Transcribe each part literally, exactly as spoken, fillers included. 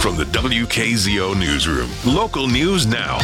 From the W K Z O Newsroom, local news now.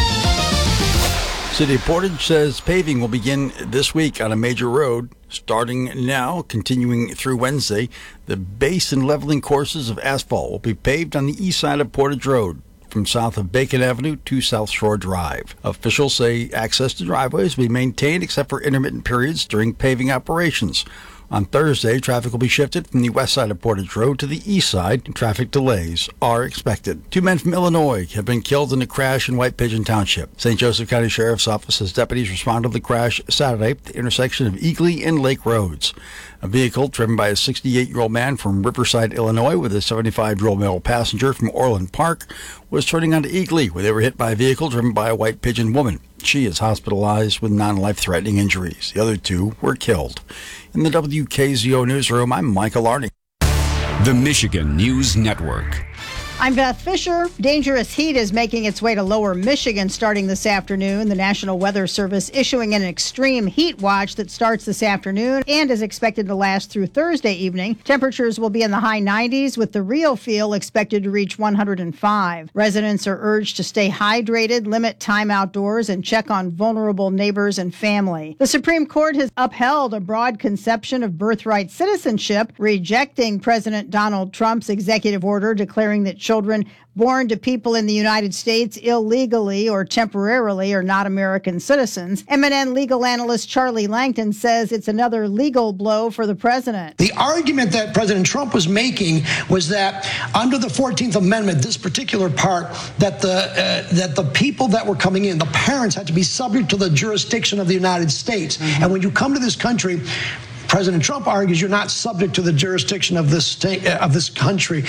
City of Portage says paving will begin this week on a major road. Starting now, continuing through Wednesday, the base and leveling courses of asphalt will be paved on the east side of Portage Road, from south of Bacon Avenue to South Shore Drive. Officials say access to driveways will be maintained except for intermittent periods during paving operations. On Thursday, traffic will be shifted from the west side of Portage Road to the east side, and traffic delays are expected. Two men from Illinois have been killed in a crash in White Pigeon Township. Saint Joseph County Sheriff's Office says deputies responded to the crash Saturday at the intersection of Eagley and Lake Roads. A vehicle driven by a sixty-eight-year-old man from Riverside, Illinois, with a seventy-five-year-old male passenger from Orland Park was turning onto Eagley, where they were hit by a vehicle driven by a White Pigeon woman. She is hospitalized with non-life-threatening injuries. The other two were killed. In the W K Z O Newsroom, I'm Michael Arney. The Michigan News Network. I'm Beth Fisher. Dangerous heat is making its way to lower Michigan starting this afternoon. The National Weather Service issuing an extreme heat watch that starts this afternoon and is expected to last through Thursday evening. Temperatures will be in the high nineties, with the real feel expected to reach one hundred five. Residents are urged to stay hydrated, limit time outdoors, and check on vulnerable neighbors and family. The Supreme Court has upheld a broad conception of birthright citizenship, rejecting President Donald Trump's executive order declaring that children born to people in the United States illegally or temporarily are not American citizens. M N N legal analyst Charlie Langton says it's another legal blow for the president. The argument that President Trump was making was that under the fourteenth Amendment, this particular part, that the uh, that the people that were coming in, the parents, had to be subject to the jurisdiction of the United States. Mm-hmm. And when you come to this country, President Trump argues you're not subject to the jurisdiction of this state, uh, of this country.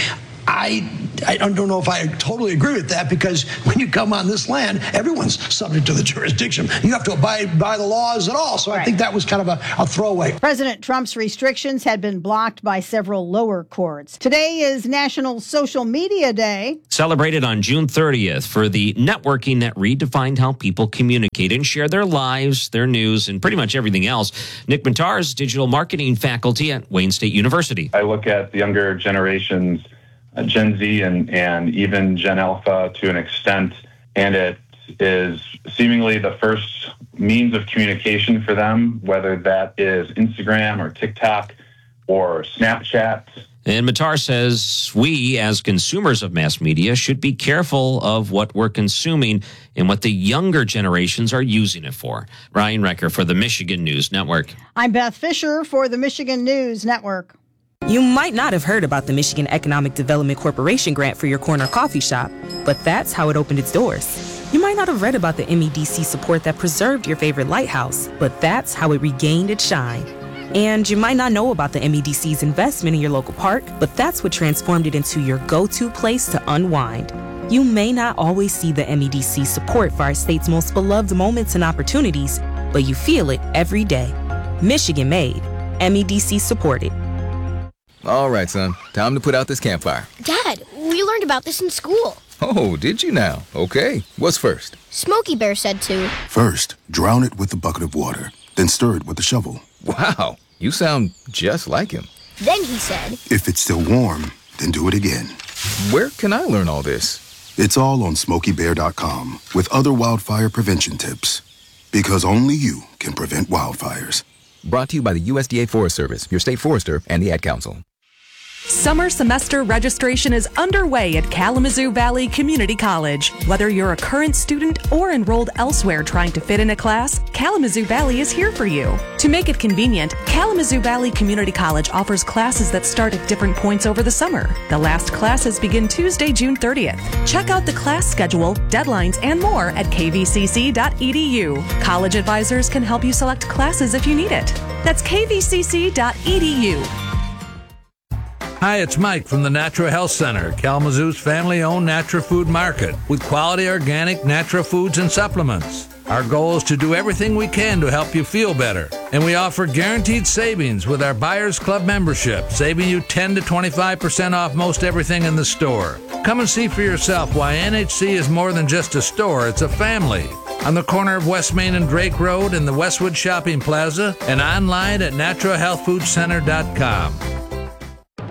I, I don't know if I totally agree with that, because when you come on this land, everyone's subject to the jurisdiction. You have to abide by the laws at all. So right. I think that was kind of a, a throwaway. President Trump's restrictions had been blocked by several lower courts. Today is National Social Media Day. Celebrated on June thirtieth for the networking that redefined how people communicate and share their lives, their news, and pretty much everything else. Nick Matar is digital marketing faculty at Wayne State University. I look at the younger generations, Uh, Gen Z and, and even Gen Alpha to an extent, and it is seemingly the first means of communication for them, whether that is Instagram or TikTok or Snapchat. And Matar says we, as consumers of mass media, should be careful of what we're consuming and what the younger generations are using it for. Ryan Recker for the Michigan News Network. I'm Beth Fisher for the Michigan News Network. You might not have heard about the Michigan Economic Development Corporation grant for your corner coffee shop, but that's how it opened its doors. You might not have read about the M E D C support that preserved your favorite lighthouse, but that's how it regained its shine. And you might not know about the M E D C's investment in your local park, but that's what transformed it into your go-to place to unwind. You may not always see the M E D C support for our state's most beloved moments and opportunities, but you feel it every day. Michigan made, M E D C supported. All right, son. Time to put out this campfire. Dad, we learned about this in school. Oh, did you now? Okay. What's first? Smokey Bear said to. First, drown it with a bucket of water. Then stir it with a shovel. Wow. You sound just like him. Then he said. If it's still warm, then do it again. Where can I learn all this? It's all on smokey bear dot com with other wildfire prevention tips. Because only you can prevent wildfires. Brought to you by the U S D A Forest Service, your state forester, and the Ad Council. Summer semester registration is underway at Kalamazoo Valley Community College. Whether you're a current student or enrolled elsewhere trying to fit in a class, Kalamazoo Valley is here for you. To make it convenient, Kalamazoo Valley Community College offers classes that start at different points over the summer. The last classes begin Tuesday, June thirtieth. Check out the class schedule, deadlines, and more at k v c c dot e d u. College advisors can help you select classes if you need it. That's k v c c dot e d u. Hi, it's Mike from the Natural Health Center, Kalamazoo's family-owned natural food market with quality organic natural foods and supplements. Our goal is to do everything we can to help you feel better. And we offer guaranteed savings with our Buyers Club membership, saving you ten to twenty-five percent off most everything in the store. Come and see for yourself why N H C is more than just a store, it's a family. On the corner of West Main and Drake Road in the Westwood Shopping Plaza and online at natural health food center dot com.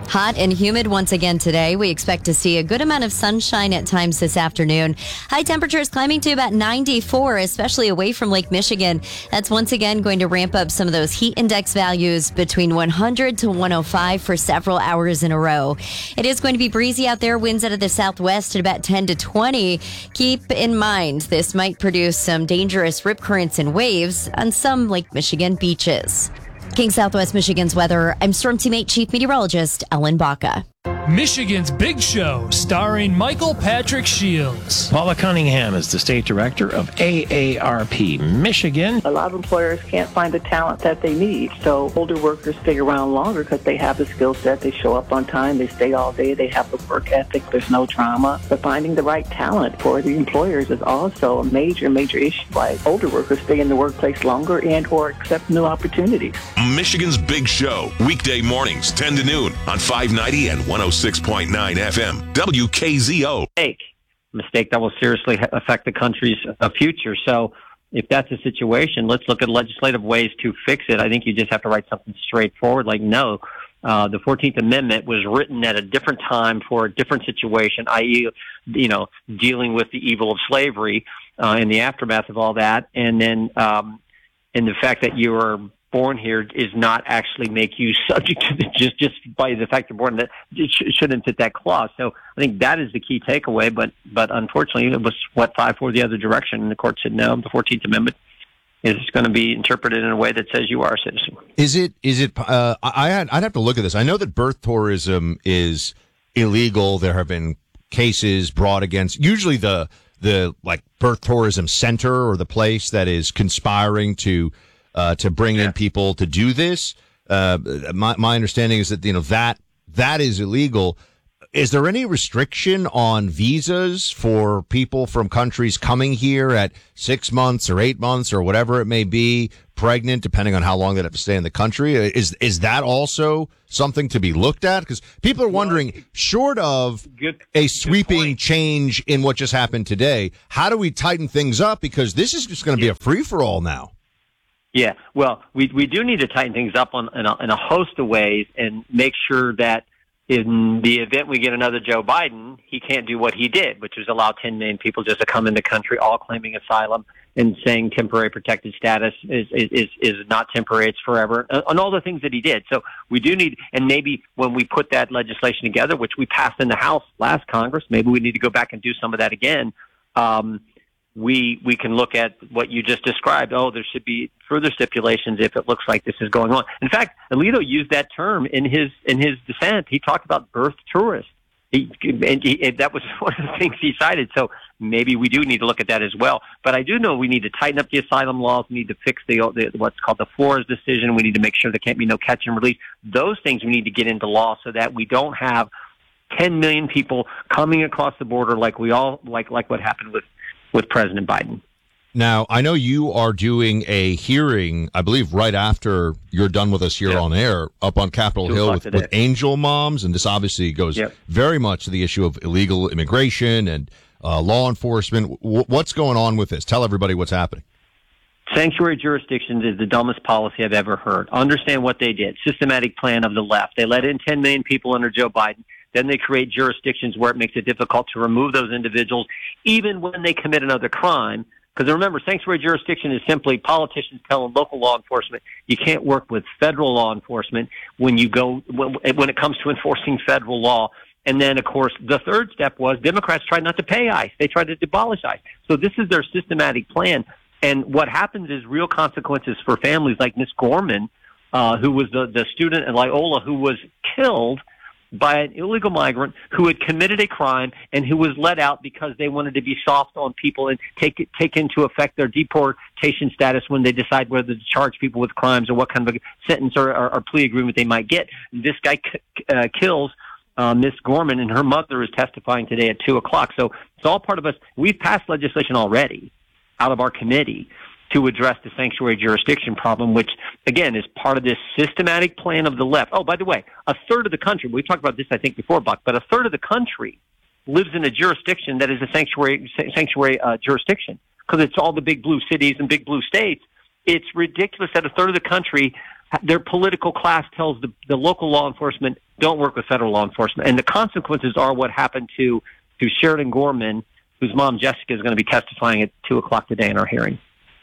Hot and humid once again today. We expect to see a good amount of sunshine at times this afternoon. High temperatures climbing to about ninety-four, especially away from Lake Michigan. That's once again going to ramp up some of those heat index values between one hundred to one oh five for several hours in a row. It is going to be breezy out there. Winds out of the southwest at about ten to twenty. Keep in mind, this might produce some dangerous rip currents and waves on some Lake Michigan beaches. King Southwest Michigan's weather. I'm Storm Teammate Chief Meteorologist Ellen Baca. Michigan's Big Show, starring Michael Patrick Shields. Paula Cunningham is the state director of A A R P Michigan. A lot of employers can't find the talent that they need, so older workers stay around longer because they have the skill set, they show up on time, they stay all day, they have the work ethic, there's no drama. But finding the right talent for the employers is also a major, major issue. Why older workers stay in the workplace longer and or accept new opportunities. Michigan's Big Show, weekday mornings, ten to noon on five ninety and one oh six point nine F M, W K Z O. Mistake, mistake that will seriously affect the country's uh, future. So if that's a situation, let's look at legislative ways to fix it. I think you just have to write something straightforward, like, no, uh, the fourteenth Amendment was written at a different time for a different situation, that is, you know, dealing with the evil of slavery uh, in the aftermath of all that. And then, um, and the fact that you are born here is not actually make you subject to the, just just by the fact you're born, that it sh- shouldn't fit that clause. So I think that is the key takeaway. But but unfortunately, it was what five four the other direction, and the court said no. The fourteenth Amendment is going to be interpreted in a way that says you are a citizen. Is it? Is it? Uh, I had, I'd have to look at this. I know that birth tourism is illegal. There have been cases brought against usually the the like birth tourism center or the place that is conspiring to. Uh, to bring yeah. in people to do this. Uh, my, my understanding is that, you know, that, that is illegal. Is there any restriction on visas for people from countries coming here at six months or eight months or whatever it may be, pregnant, depending on how long they have to stay in the country? Is, is that also something to be looked at? Because people are wondering, short of good, a sweeping change in what just happened today, how do we tighten things up? Because this is just going to be a free-for-all now. Yeah, well, we we do need to tighten things up on in a, in a host of ways and make sure that in the event we get another Joe Biden, he can't do what he did, which was allow ten million people just to come in the country, all claiming asylum and saying temporary protected status is is is not temporary, it's forever, and all the things that he did. So we do need, and maybe when we put that legislation together, which we passed in the House last Congress, maybe we need to go back and do some of that again. Um, we we can look at what you just described. Oh, there should be further stipulations if it looks like this is going on. In fact, Alito used that term in his in his dissent. He talked about birth tourists. He, and, he, and that was one of the things he cited. So maybe we do need to look at that as well. But I do know we need to tighten up the asylum laws. We need to fix the, the what's called the Flores decision. We need to make sure there can't be no catch and release. Those things we need to get into law so that we don't have ten million people coming across the border like we all like like what happened with. with President Biden. Now, I know you are doing a hearing, I believe, right after you're done with us here yeah. on air, up on Capitol Hill with, with Angel Moms, and this obviously goes yep. very much to the issue of illegal immigration and uh, law enforcement. W- what's going on with this? Tell everybody what's happening. Sanctuary jurisdictions is the dumbest policy I've ever heard. Understand what they did. Systematic plan of the left. They let in ten million people under Joe Biden. Then they create jurisdictions where it makes it difficult to remove those individuals, even when they commit another crime. Because remember, sanctuary jurisdiction is simply politicians telling local law enforcement you can't work with federal law enforcement when you go when, when it comes to enforcing federal law. And then, of course, the third step was Democrats tried not to pay ICE. They tried to abolish ICE. So this is their systematic plan. And what happens is real consequences for families like Miss Gorman, uh, who was the, the student at Loyola who was killed by an illegal migrant who had committed a crime and who was let out because they wanted to be soft on people and take take into effect their deportation status when they decide whether to charge people with crimes or what kind of a sentence or, or, or plea agreement they might get. This guy c- uh, kills uh, Miss Gorman, and her mother is testifying today at two o'clock. So it's all part of us. We've passed legislation already out of our committee to address the sanctuary jurisdiction problem, which, again, is part of this systematic plan of the left. Oh, by the way, a third of the country, we talked about this, I think, before, Buck, but a third of the country lives in a jurisdiction that is a sanctuary sanctuary uh, jurisdiction because it's all the big blue cities and big blue states. It's ridiculous that a third of the country their political class tells the, the local law enforcement, don't work with federal law enforcement. And the consequences are what happened to, to Sheridan Gorman, whose mom, Jessica, is going to be testifying at two o'clock today in our hearing.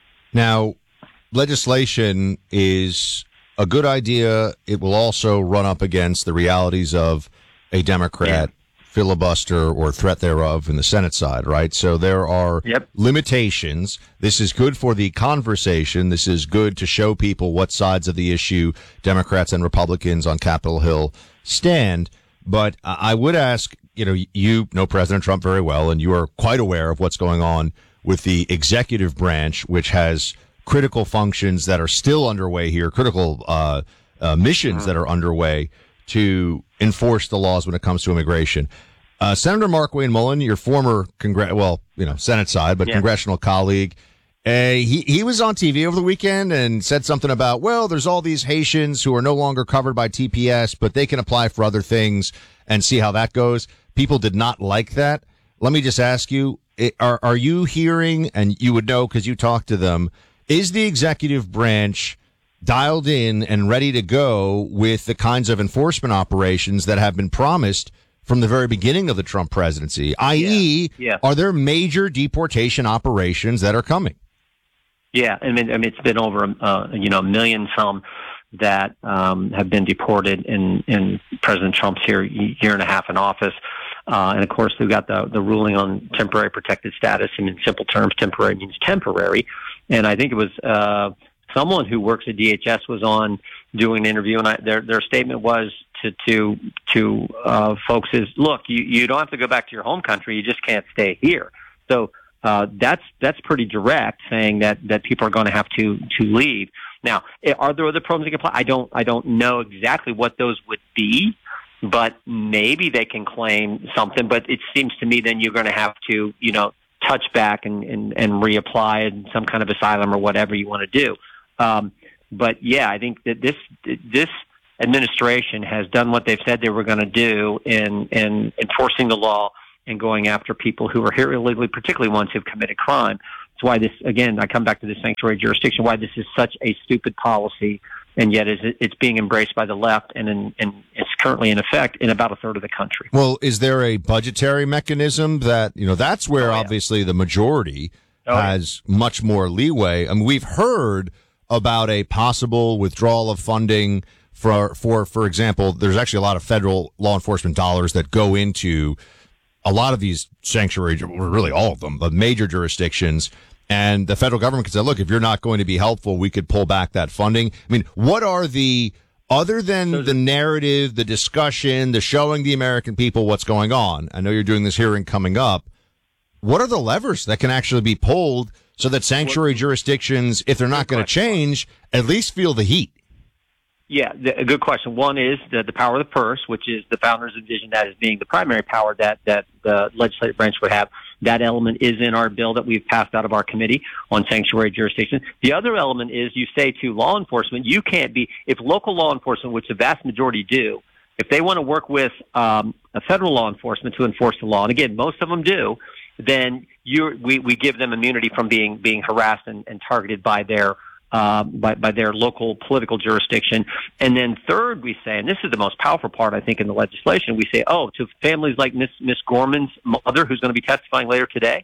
Now, legislation is a good idea. It will also run up against the realities of a Democrat yeah. filibuster or threat thereof in the Senate side, right? So there are yep. limitations. This is good for the conversation. This is good to show people what sides of the issue Democrats and Republicans on Capitol Hill stand. But I would ask, you know, you know President Trump very well, and you are quite aware of what's going on with the executive branch, which has critical functions that are still underway here, critical uh, uh, missions mm-hmm. that are underway to enforce the laws when it comes to immigration. Uh, Senator Mark Wayne Mullen, your former, congr- well, you know, Senate side, but yeah. congressional colleague, uh, he, he was on T V over the weekend and said something about, well, there's all these Haitians who are no longer covered by T P S, but they can apply for other things and see how that goes. People did not like that. Let me just ask you, are, are you hearing, and you would know because you talked to them, is the executive branch dialed in and ready to go with the kinds of enforcement operations that have been promised from the very beginning of the Trump presidency, that is, yeah. yeah. are there major deportation operations that are coming? Yeah, I mean, I mean it's been over, uh, you know, a million some that um, have been deported in, in President Trump's here year and a half in office. Uh, and of course, we've got the, the ruling on temporary protected status. And in simple terms, temporary means temporary. And I think it was uh, someone who works at D H S was on doing an interview, and I, their their statement was to to to uh, folks is, look, you, you don't have to go back to your home country, you just can't stay here. So uh, that's that's pretty direct, saying that, that people are going to have to to leave. Now, are there other programs they can apply? I don't I don't know exactly what those would be, but maybe they can claim something. But it seems to me then you're going to have to, you know, touch back and, and, and reapply in some kind of asylum or whatever you want to do. Um, but yeah, I think that this this administration has done what they've said they were going to do in, in enforcing the law and going after people who are here illegally, particularly ones who've committed crime. That's why this, again, I come back to the sanctuary jurisdiction, why this is such a stupid policy, and yet it's being embraced by the left, and, in, and it's currently in effect in about a third of the country. Well, is there a budgetary mechanism that, you know, that's where oh, yeah. obviously the majority oh, has yeah. much more leeway. I mean, we've heard about a possible withdrawal of funding for, for, for example, there's actually a lot of federal law enforcement dollars that go into a lot of these sanctuary, really all of them, the major jurisdictions. And the federal government can say, look, if you're not going to be helpful, we could pull back that funding. I mean, what are the, other than the narrative, the discussion, the showing the American people what's going on, I know you're doing this hearing coming up, what are the levers that can actually be pulled so that sanctuary what, jurisdictions, if they're not going to change, at least feel the heat? Yeah, the, a good question. One is the, the power of the purse, which is the founders envisioned that as being the primary power that, that the legislative branch would have. That element is in our bill that we've passed out of our committee on sanctuary jurisdiction. The other element is you say to law enforcement, you can't be, if local law enforcement, which the vast majority do, if they want to work with um, a federal law enforcement to enforce the law, and again, most of them do, then you we, we give them immunity from being being harassed and, and targeted by their uh, by, by their local political jurisdiction. And then third, we say, and this is the most powerful part, I think, in the legislation, we say, oh, to families like Miss Miss Gorman's mother, who's going to be testifying later today,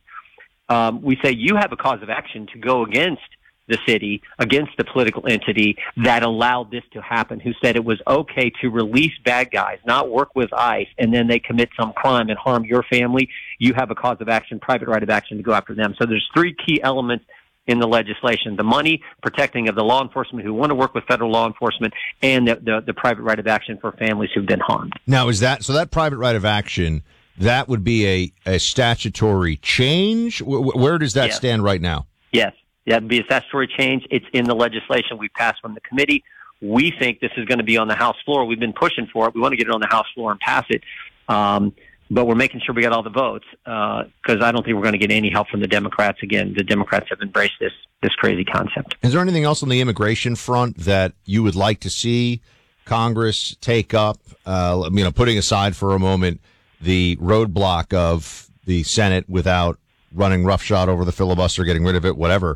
um, we say you have a cause of action to go against the city, against the political entity that allowed this to happen, who said it was okay to release bad guys, not work with ICE, and then they commit some crime and harm your family. You have a cause of action, private right of action to go after them. So there's three key elements in the legislation: the money, protecting of the law enforcement who want to work with federal law enforcement, and the, the, the private right of action for families who've been harmed. Now, is that, so that private right of action, that would be a, a statutory change? Where, where does that yes. stand right now? Yes. Yeah, it'd be a statutory change. It's in the legislation we passed from the committee. We think this is going to be on the House floor. We've been pushing for it. We want to get it on the House floor and pass it. Um, but we're making sure we get all the votes, because uh, I don't think we're going to get any help from the Democrats. Again, the Democrats have embraced this this crazy concept. Is there anything else on the immigration front that you would like to see Congress take up? Uh, you know, putting aside for a moment the roadblock of the Senate without running roughshod over the filibuster, getting rid of it, whatever.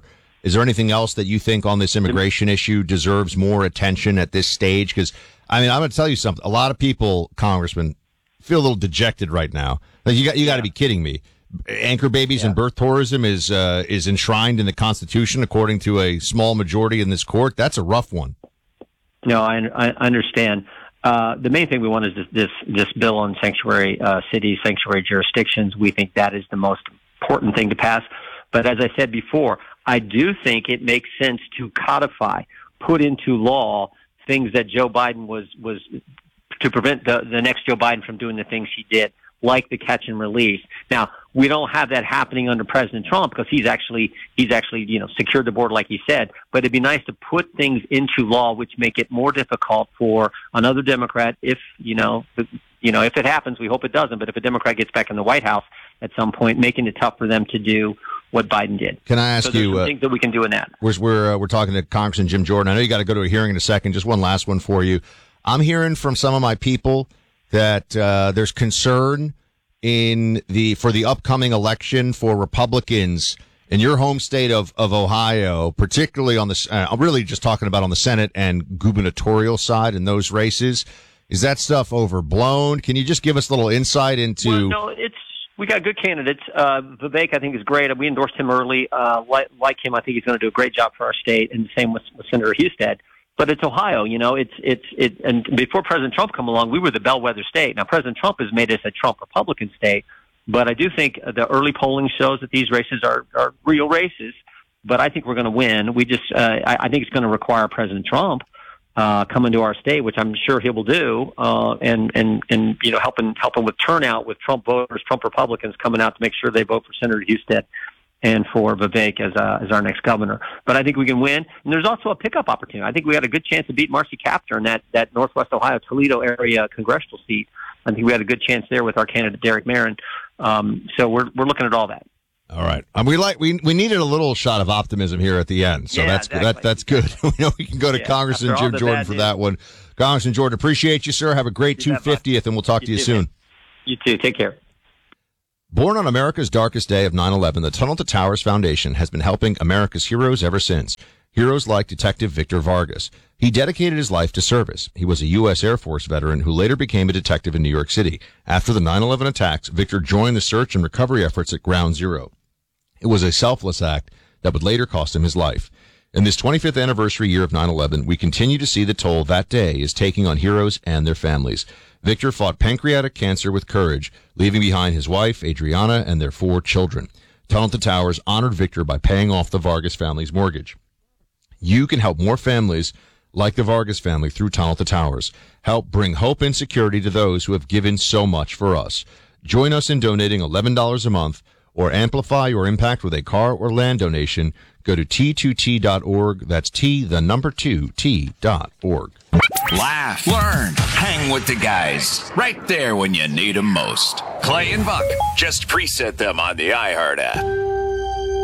Is there anything else that you think on this immigration issue deserves more attention at this stage? Because, I mean, I'm going to tell you something. A lot of people, Congressman, feel a little dejected right now. Like, you got you got to be kidding me. Anchor babies yeah. and birth tourism is uh, is enshrined in the Constitution, according to a small majority in this court. That's a rough one. No, I, I understand. Uh, the main thing we want is this this, this bill on sanctuary uh, cities, sanctuary jurisdictions. We think that is the most important thing to pass. But as I said before, I do think it makes sense to codify, put into law things that Joe Biden was was to prevent the, the next Joe Biden from doing the things he did, like the catch and release. Now, we don't have that happening under President Trump because he's actually he's actually you know secured the border like he said. But it'd be nice to put things into law which make it more difficult for another Democrat, if you know you know if it happens. We hope it doesn't. But if a Democrat gets back in the White House at some point, making it tough for them to do what Biden did. Can I ask so you? Some uh, things that we can do in that. We're we're, uh, we're talking to Congressman Jim Jordan. I know you got to go to a hearing in a second. Just one last one for you. I'm hearing from some of my people that uh, there's concern in the for the upcoming election for Republicans in your home state of, of Ohio, particularly on the uh, I'm really just talking about on the Senate and gubernatorial side in those races. Is that stuff overblown? Can you just give us a little insight into? Well, no, it's we got good candidates. Uh, Vivek, I think, is great. We endorsed him early. Uh, like, like him, I think he's going to do a great job for our state, and the same with, with Senator Husted. But it's Ohio, you know, it's, it's, it, and before President Trump come along, we were the bellwether state. Now, President Trump has made us a Trump Republican state, but I do think the early polling shows that these races are, are real races, but I think we're going to win. We just, uh, I, I think it's going to require President Trump, uh, coming to our state, which I'm sure he will do, uh, and, and, and, you know, helping, helping with turnout with Trump voters, Trump Republicans coming out to make sure they vote for Senator Husted and for Vivek as uh, as our next governor. But I think we can win. And there's also a pickup opportunity. I think we had a good chance to beat Marcy Kaptur in that, that Northwest Ohio, Toledo area congressional seat. I think we had a good chance there with our candidate, Derek Marin. Um, so we're we're looking at all that. All right. Um, we like we we needed a little shot of optimism here at the end. So yeah, that's exactly. that that's good. We know we can go to yeah, Congressman Jim Jordan for news. that one. Congressman Jordan, appreciate you, sir. Have a great two fiftieth, and we'll talk you to you too, soon. Man. You too. Take care. Born on America's darkest day of nine eleven, the Tunnel to Towers Foundation has been helping America's heroes ever since. Heroes like Detective Victor Vargas. He dedicated his life to service. He was a U S Air Force veteran who later became a detective in New York City. After the nine eleven attacks, Victor joined the search and recovery efforts at Ground Zero. It was a selfless act that would later cost him his life. In this twenty-fifth anniversary year of nine eleven, we continue to see the toll that day is taking on heroes and their families. Victor fought pancreatic cancer with courage, leaving behind his wife, Adriana, and their four children. Tunnel to Towers honored Victor by paying off the Vargas family's mortgage. You can help more families like the Vargas family through Tunnel to Towers. Help bring hope and security to those who have given so much for us. Join us in donating eleven dollars a month or amplify your impact with a car or land donation. Go to T two T dot org. That's T, the number two, T dot org. Laugh, learn, hang with the guys. Right there when you need them most. Clay and Buck. Just preset them on the iHeart app.